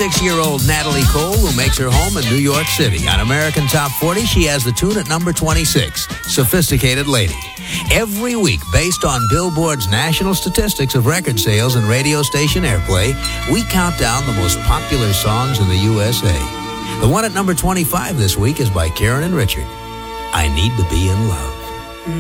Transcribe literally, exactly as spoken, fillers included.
twenty-six-year-old Natalie Cole, who makes her home in New York City. On American Top forty, she has the tune at number twenty-six, Sophisticated Lady. Every week, based on Billboard's national statistics of record sales and radio station airplay, we count down the most popular songs in the U S A. The one at number twenty-five this week is by Karen and Richard, I Need to Be in Love.